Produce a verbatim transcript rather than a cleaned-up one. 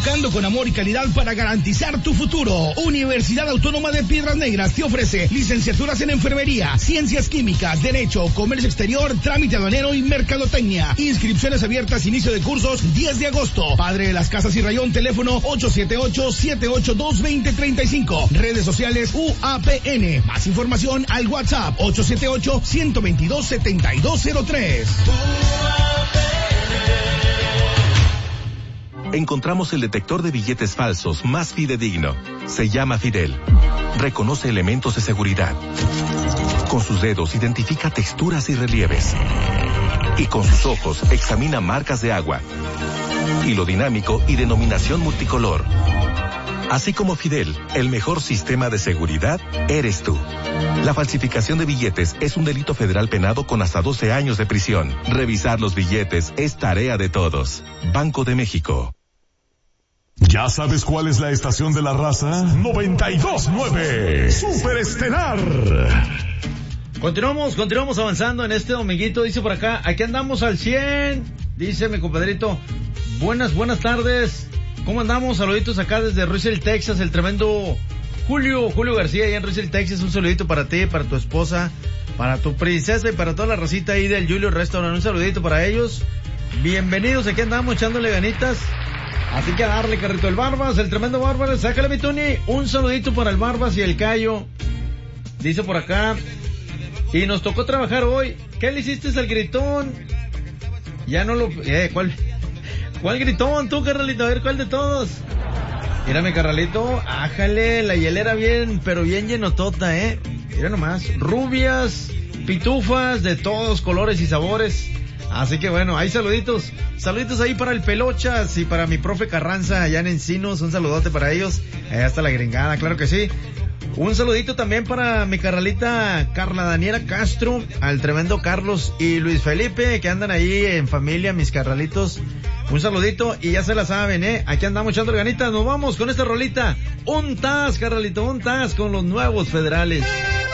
educando con amor y calidad para garantizar tu futuro. Universidad Autónoma de Piedras Negras te ofrece licenciaturas en enfermería, ciencias químicas, derecho, comercio exterior, trámite aduanero y mercadotecnia. Inscripciones abiertas, inicio de cursos diez de agosto. Padre de las Casas y Rayón, teléfono ocho siete ocho, siete ocho dos, dos cero tres cinco. Redes sociales U A P N. Más información al WhatsApp ocho siete ocho, uno dos dos, siete dos cero tres. Encontramos el detector de billetes falsos más fidedigno. Se llama Fidel. Reconoce elementos de seguridad. Con sus dedos identifica texturas y relieves. Y con sus ojos examina marcas de agua. Hilo dinámico y denominación multicolor. Así como Fidel, el mejor sistema de seguridad eres tú. La falsificación de billetes es un delito federal penado con hasta doce años de prisión. Revisar los billetes es tarea de todos. Banco de México. ¿Ya sabes cuál es la estación de la raza? noventa y dos punto nueve Superestelar. Continuamos, continuamos avanzando en este dominguito. Dice por acá, aquí andamos al cien. Dice mi compadrito, buenas, buenas tardes. ¿Cómo andamos? Saluditos acá desde Russell, Texas, el tremendo Julio, Julio García, allá en Russell, Texas. Un saludito para ti, para tu esposa, para tu princesa y para toda la racita ahí del Julio Restaurant. Un saludito para ellos. Bienvenidos, aquí andamos echándole ganitas. Así que a darle, carrito. El Barbas, el tremendo Barbas, sácale mi Tony. Un saludito para el Barbas y el Cayo. Dice por acá, y nos tocó trabajar hoy. ¿Qué le hiciste al gritón? Ya no lo... Eh, ¿cuál? ¿Cuál gritón? Tú, carnalito, a ver, ¿cuál de todos? Mira, mi carnalito, ájale, la hielera bien, pero bien llenotota, ¿eh? Mira nomás, rubias, pitufas, de todos colores y sabores. Así que bueno, hay saluditos, saluditos ahí para el Pelochas y para mi profe Carranza allá en Encinos, un saludote para ellos, allá está la gringada, claro que sí. Un saludito también para mi carnalita Carla Daniela Castro, al tremendo Carlos y Luis Felipe, que andan ahí en familia, mis carnalitos. Un saludito y ya se la saben, ¿eh? Aquí andamos echando ganitas, nos vamos con esta rolita. Un tas, carnalito, un tas con los nuevos federales.